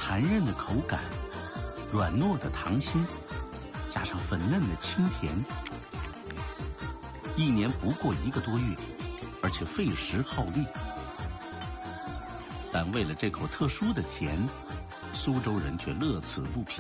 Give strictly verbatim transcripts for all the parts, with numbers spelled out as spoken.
弹韧的口感，软糯的糖心，加上粉嫩的清甜，一年不过一个多月，而且费时耗力。但为了这口特殊的甜，苏州人却乐此不疲。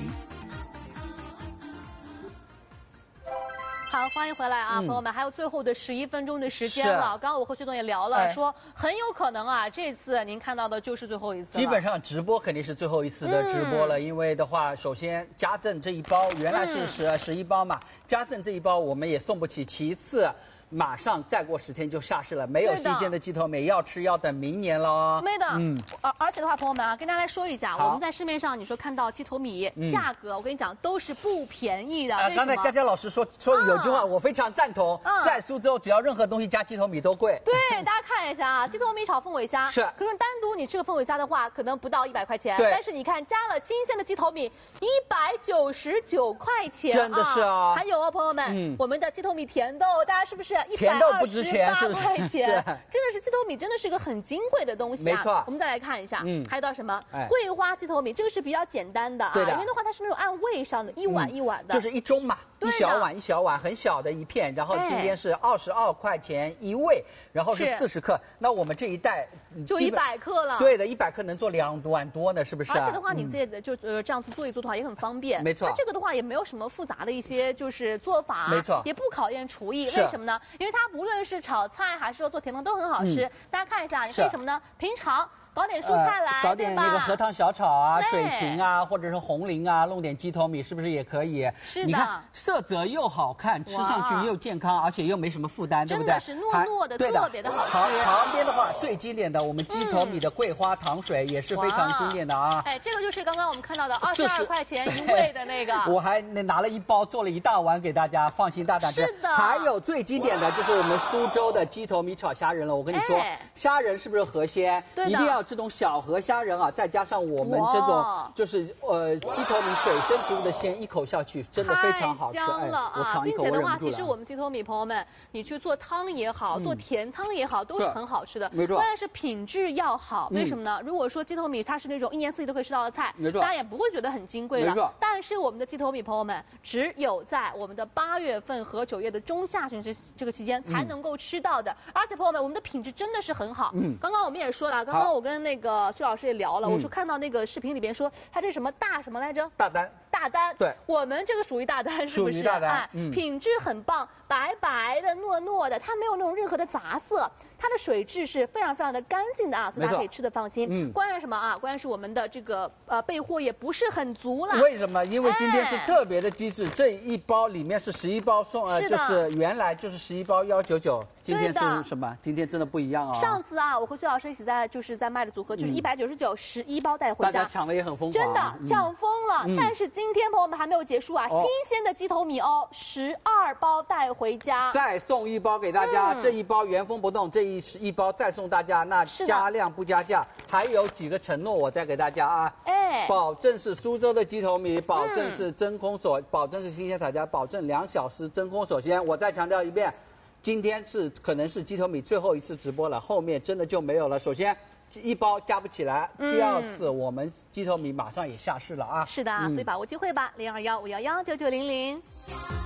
好，欢迎回来啊，嗯、朋友们，还有最后的十一分钟的时间了。刚刚我和薛总也聊了，哎、说很有可能啊，这次您看到的就是最后一次。 基本上直播肯定是最后一次的直播了，嗯、因为的话，首先家政这一包原来是十十一包嘛，家政这一包我们也送不起。其次，马上再过十天就下市了，没有新鲜的鸡头米，要吃要等明年了。 没的，嗯，而而且的话，朋友们啊，跟大家来说一下，我们在市面上你说看到鸡头米、嗯、价格，我跟你讲都是不便宜的。 啊，刚才佳佳老师说说有句话，我非常赞同，嗯、在苏州只要任何东西加鸡头米都贵。 对，大家看一下啊，鸡头米炒凤尾虾， 是， 可是单独你吃个凤尾虾的话，可能不到一百块钱， 对， 但是你看加了新鲜的鸡头米，一百九十九块钱， 真的是啊。 还有哦，朋友们，嗯、我们的鸡头米甜豆，大家是不是一百二十？十八块钱，真的是鸡头米，真的是个很金贵的东西啊。 没错， 我们再来看一下，嗯，还有道什么？ 哎、 桂花鸡头米，这个是比较简单的啊， 对的， 因为的话它是那种按位上的，一碗一碗的， 嗯、就是一盅嘛，一小碗一小碗，很小的一片。然后今天是二十二块钱一位，然后是四十克。那我们这一袋就一百克了。 对的，一百克能做两碗多呢，是不是？ 而且的话，你自己就呃这样子做一做的话也很方便。 没错， 它这个的话也没有什么复杂的一些就是做法， 没错， 也不考验厨艺。为什么呢？因为它无论是炒菜还是说做甜汤都很好吃。嗯、大家看一下，你可以什么呢？平常搞点蔬菜来， 呃、搞点那个荷塘小炒啊、水芹啊，或者是红菱啊，弄点鸡头米，是不是也可以？ 是的， 你看色泽又好看，吃上去又健康，而且又没什么负担，对不对？ 真的是糯糯的，特别的好吃。 好，旁边的话最经典的，我们鸡头米的桂花糖水也是非常经典的啊。 哎，这个就是刚刚我们看到的二十二块钱一位的那个。 我还拿了一包，做了一大碗给大家，放心大胆吃。 是的。 还有最经典的就是我们苏州的鸡头米炒虾仁了。我跟你说，哎、虾仁是不是河鲜？ 对的， 一定要这种小河虾仁啊，再加上我们这种就是呃鸡头米水生植物的鲜，一口下去真的非常好吃。 太香了啊！ 哎、我尝一口， 并且的话，其实我们鸡头米朋友们，你去做汤也好，嗯、做甜汤也好，都是很好吃的。 没错。 关键是品质要好，为什么呢？嗯、如果说鸡头米它是那种一年四季都可以吃到的菜， 没错， 大家也不会觉得很金贵了。但是我们的鸡头米朋友们，只有在我们的八月份和九月的中下旬这这个期间才能够吃到的。嗯、而且朋友们，我们的品质真的是很好。嗯。刚刚我们也说了，刚刚我跟那个薛老师也聊了，我说看到那个视频里边说它这是什么大什么来着？ 大单。 大单， 对， 我们这个属于大单，是不是？ 大单， 哎，嗯、品质很棒，白白的、糯糯的，它没有那种任何的杂色，它的水质是非常非常的干净的啊，所以大家可以吃得放心。嗯，关键什么啊？关键是我们的这个呃备货也不是很足了。 为什么？因为今天是特别的机制，哎、这一包里面是十一包送，呃，就是原来就是十一包幺九九，今天是什么？今天真的不一样啊、哦！ 上次啊，我和薛老师一起在就是在卖的组合就是一百九十九，十一包带回家， 大家抢的也很疯狂， 真的抢疯了。嗯、但是今天朋友们还没有结束啊，哦、新鲜的鸡头米哦，十二包带回家， 再送一包给大家，嗯、这一包原封不动，这一一包再送大家，那加量不加价。还有几个承诺我再给大家啊，哎，保证是苏州的鸡头米，保证是真空锁，嗯、保证是新鲜采摘，保证两小时真空锁鲜。我再强调一遍。今天是可能是鸡头米最后一次直播了，后面真的就没有了。首先，一包加不起来，第二次我们鸡头米马上也下市了啊！ 是的，嗯、所以把握机会吧，零二幺五幺幺九九零零。